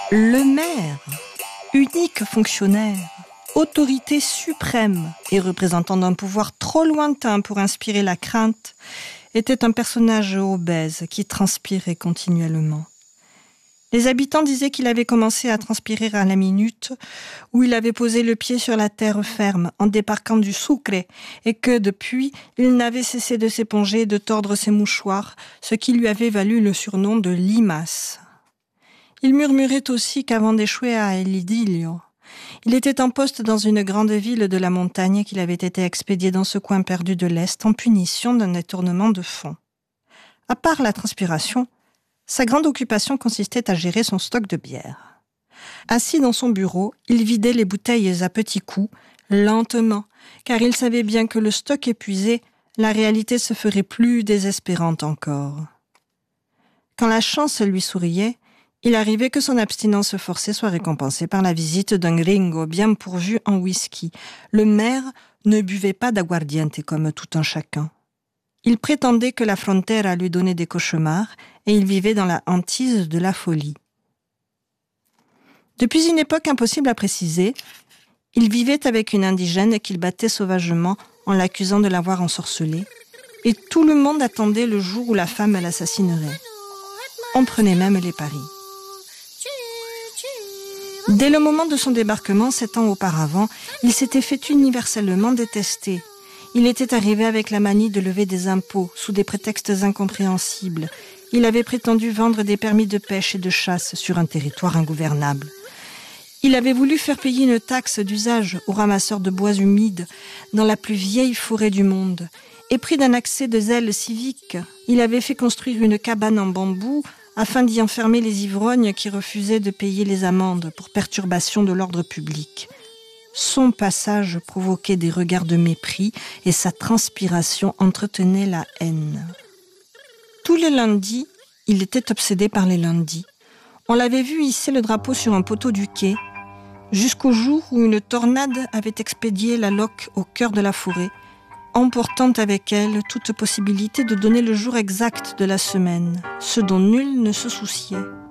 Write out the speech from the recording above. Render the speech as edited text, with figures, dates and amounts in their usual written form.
Le maire, unique fonctionnaire, autorité suprême et représentant d'un pouvoir trop lointain pour inspirer la crainte, était un personnage obèse qui transpirait continuellement. Les habitants disaient qu'il avait commencé à transpirer à la minute où il avait posé le pied sur la terre ferme en débarquant du Sucre et que depuis, il n'avait cessé de s'éponger et de tordre ses mouchoirs, ce qui lui avait valu le surnom de limace. Il murmurait aussi qu'avant d'échouer à El Idilio, il était en poste dans une grande ville de la montagne qu'il avait été expédié dans ce coin perdu de l'Est en punition d'un détournement de fonds. À part la transpiration, sa grande occupation consistait à gérer son stock de bière. Assis dans son bureau, il vidait les bouteilles à petits coups, lentement, car il savait bien que le stock épuisé, la réalité se ferait plus désespérante encore. Quand la chance lui souriait, il arrivait que son abstinence forcée soit récompensée par la visite d'un gringo bien pourvu en whisky. Le maire ne buvait pas d'aguardiente comme tout un chacun. Il prétendait que la frontera lui donnait des cauchemars et il vivait dans la hantise de la folie. Depuis une époque impossible à préciser, il vivait avec une indigène qu'il battait sauvagement en l'accusant de l'avoir ensorcelée, et tout le monde attendait le jour où la femme l'assassinerait. On prenait même les paris. Dès le moment de son débarquement, 7 ans auparavant, il s'était fait universellement détester. Il était arrivé avec la manie de lever des impôts sous des prétextes incompréhensibles. Il avait prétendu vendre des permis de pêche et de chasse sur un territoire ingouvernable. Il avait voulu faire payer une taxe d'usage aux ramasseurs de bois humides dans la plus vieille forêt du monde. Et pris d'un accès de zèle civique, il avait fait construire une cabane en bambou afin d'y enfermer les ivrognes qui refusaient de payer les amendes pour perturbation de l'ordre public. Son passage provoquait des regards de mépris et sa transpiration entretenait la haine. Tous les lundis, il était obsédé par les lundis. On l'avait vu hisser le drapeau sur un poteau du quai, jusqu'au jour où une tornade avait expédié la loque au cœur de la forêt, emportant avec elle toute possibilité de donner le jour exact de la semaine, ce dont nul ne se souciait.